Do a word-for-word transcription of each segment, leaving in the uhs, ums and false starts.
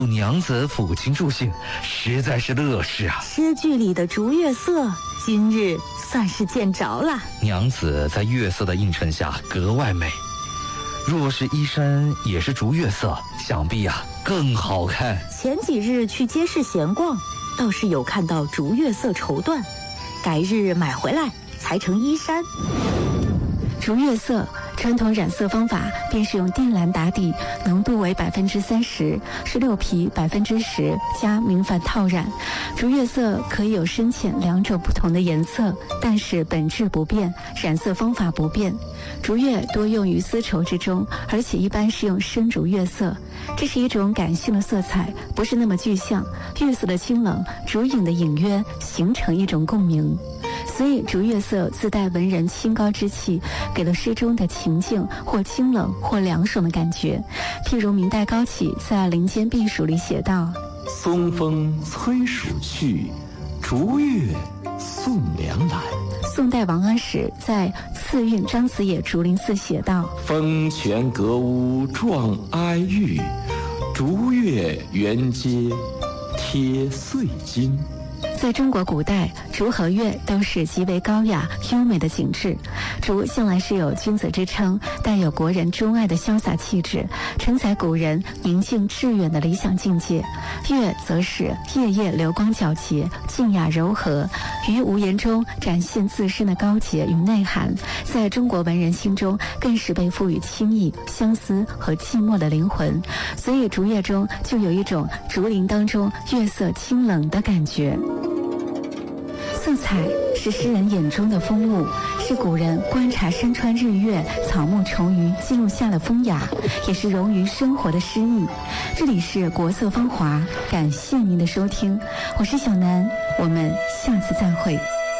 娘子抚琴助兴，实在是乐事啊。 诗句里的逐月色，今日算是见着了。 娘子在月色的映衬下格外美，若是衣衫也是逐月色，想必啊更好看。 前几日去街市闲逛，倒是有看到逐月色绸缎，改日买回来裁成衣衫。 逐月色传统染色方法便是用靛蓝打底，浓度为百分之三十，是六皮百分之十加明矾套染。逐月色可以有深浅两种不同的颜色，但是本质不变，染色方法不变。逐月多用于丝绸之中，而且一般是用深逐月色，这是一种感性的色彩，不是那么具象。月色的清冷，竹影的隐约，形成一种共鸣。所以逐月色自带文人清高之气，给了诗中的情境或清冷或凉爽的感觉。譬如明代高启在《林间避暑》里写道： 松风催暑去，逐月送凉来。 宋代王安石在《次韵张子野竹林寺》写道： 风泉阁屋壮哀郁，逐月圆阶贴碎金。 在中国古代，竹和月都是极为高雅优美的景致。竹向来是有君子之称，带有国人钟爱的潇洒气质，承载古人宁静致远的理想境界。月则是夜夜流光皎洁，静雅柔和，于无言中展现自身的高洁与内涵，在中国文人心中更是被赋予清逸、相思和寂寞的灵魂。所以竹月中就有一种竹林当中月色清冷的感觉。色彩是诗人眼中的风物，是古人观察山川日月、草木虫鱼记录下的风雅，也是融于生活的诗意。这里是国色芳华，感谢您的收听，我是小南，我们下次再会。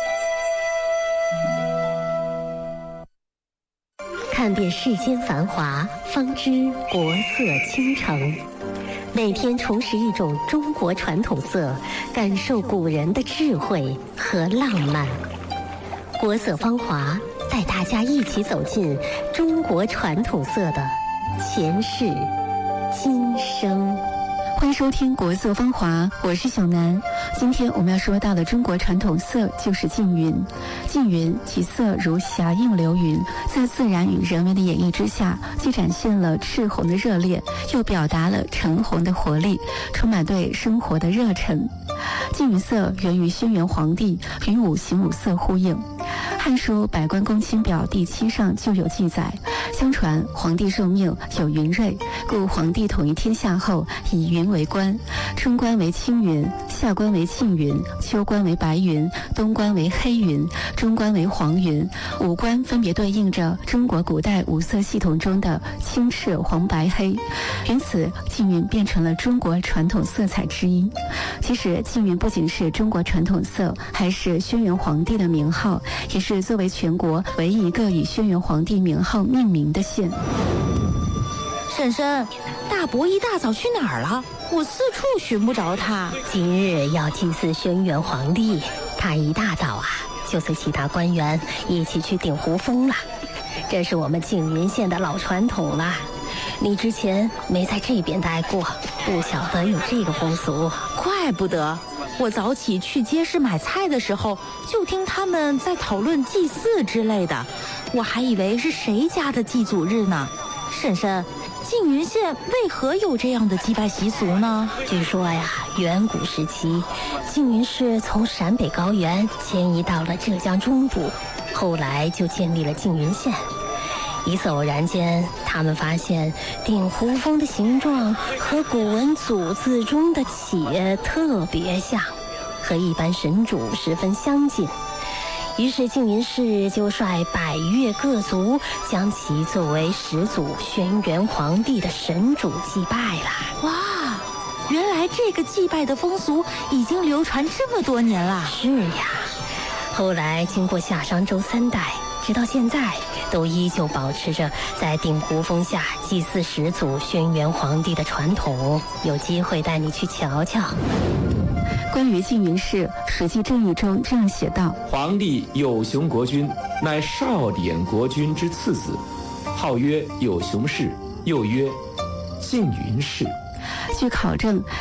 看遍世间繁华，方知国色倾城。每天重拾一种中国传统色，感受古人的智慧和浪漫。国色芳华，带大家一起走进中国传统色的前世今生。 欢迎收听国色芳华，我是小南。今天我们要说到的中国传统色就是缙云。缙云其色如霞映流云，在自然与人为的演绎之下，既展现了赤红的热烈，又表达了橙红的活力，充满对生活的热忱。缙云色源于轩辕黄帝，与五行五色呼应。《汉书·百官公卿表》第七上就有记载，相传皇帝受命有云瑞，故皇帝统一天下后，以云为官，春官为青云，夏官为沁云，秋官为白云，冬官为黑云，中官为黄云。五官分别对应着中国古代五色系统中的青赤黄白黑，因此缙云变成了中国传统色彩之一。其实缙云不仅是中国传统色，还是轩辕皇帝的名号，也是作为全国唯一一个以轩辕皇帝名号命名的县。 婶婶，大伯一大早去哪儿了？我四处寻不着他。 今日要祭祀轩辕皇帝，他一大早啊就随其他官员一起去顶湖峰了。这是我们缙云县的老传统了，你之前没在这边待过，不晓得有这个风俗。 怪不得我早起去街市买菜的时候，就听他们在讨论祭祀之类的，我还以为是谁家的祭祖日呢。婶婶，缙云县为何有这样的祭拜习俗呢？ 据说呀，远古时期，缙云氏从陕北高原迁移到了浙江中部，后来就建立了缙云县。一次偶然间，他们发现顶湖峰的形状和古文祖字中的且特别像，和一般神主十分相近。于是缙云氏就率百越各族将其作为始祖轩辕皇帝的神主祭拜了。 哇，原来这个祭拜的风俗已经流传这么多年了。 是呀，后来经过夏商周三代，直到现在都依旧保持着在顶湖峰下祭祀始祖轩辕皇帝的传统，有机会带你去瞧瞧。 关于缙云氏，《史记正义》中这样写道： 皇帝有熊国君，乃少典国君之次子，号曰有熊氏，又曰缙云氏。 据考证，